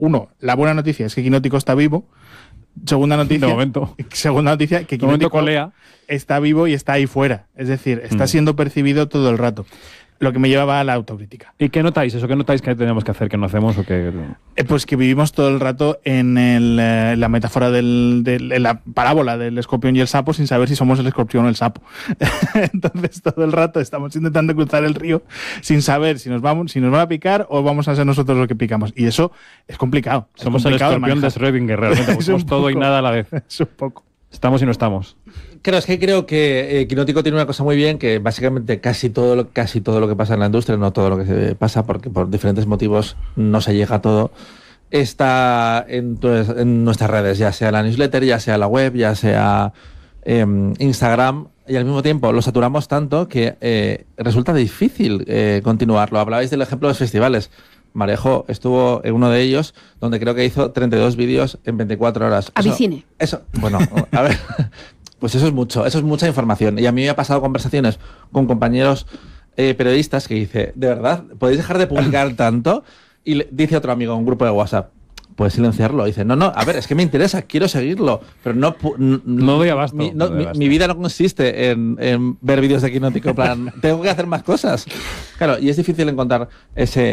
Uno, la buena noticia es que Quinótico está vivo. Segunda noticia, de momento. Segunda noticia, que Quinótico está vivo y está ahí fuera. Es decir, está siendo percibido todo el rato. Lo que me llevaba a la autocrítica. ¿Y qué notáis? ¿Eso qué notáis que tenemos que hacer, que no hacemos o que...? Pues que vivimos todo el rato en la metáfora en la parábola del escorpión y el sapo sin saber si somos el escorpión o el sapo. Entonces todo el rato estamos intentando cruzar el río sin saber si nos van a picar o vamos a ser nosotros los que picamos. Y eso es complicado. Somos el escorpión de Schrödinger, realmente. Somos todo y nada a la vez. Es un poco. Estamos y no estamos. Creo que Quinótico tiene una cosa muy bien, que básicamente casi todo lo que pasa en la industria, no todo lo que se pasa, porque por diferentes motivos no se llega a todo, está en nuestras redes, ya sea la newsletter, ya sea la web, ya sea Instagram, y al mismo tiempo lo saturamos tanto que resulta difícil continuarlo. Hablabais del ejemplo de los festivales. Marejo estuvo en uno de ellos, donde creo que hizo 32 vídeos en 24 horas. Avicine. Bueno, a ver, pues eso es mucha información. Y a mí me ha pasado conversaciones con compañeros periodistas que dice, ¿de verdad? ¿Podéis dejar de publicar tanto? Y le dice otro amigo en un grupo de WhatsApp, ¿puedes silenciarlo? Dice, no, a ver, es que me interesa, quiero seguirlo, pero no doy abasto. Mi vida no consiste en ver vídeos de Quinótico, en plan, tengo que hacer más cosas. Claro, y es difícil encontrar ese